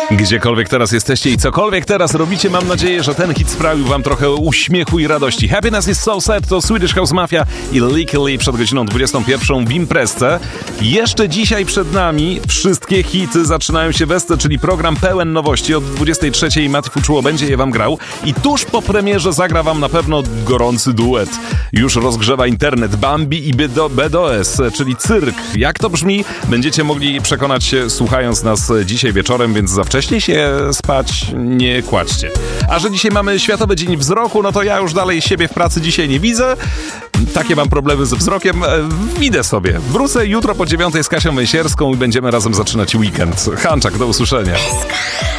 Gdziekolwiek teraz jesteście i cokolwiek teraz robicie, mam nadzieję, że ten hit sprawił wam trochę uśmiechu i radości. Happiness is so sad to Swedish House Mafia i Lickily przed godziną 21 w imprezce. Jeszcze dzisiaj przed nami wszystkie hity zaczynają się wesce, czyli program pełen nowości. Od 23 Mati Fuczuło będzie je wam grał i tuż po premierze zagra wam na pewno gorący duet. Już rozgrzewa internet Bambi i BDOS, czyli cyrk. Jak to brzmi? Będziecie mogli przekonać się słuchając nas dzisiaj wieczorem, więc za wcześnie się spać nie kładźcie. A że dzisiaj mamy Światowy Dzień Wzroku, no to ja już dalej siebie w pracy dzisiaj nie widzę. Takie mam problemy ze wzrokiem. Idę sobie. Wrócę jutro po 9 z Kasią Węsierską i będziemy razem zaczynać weekend. Hanczak, do usłyszenia.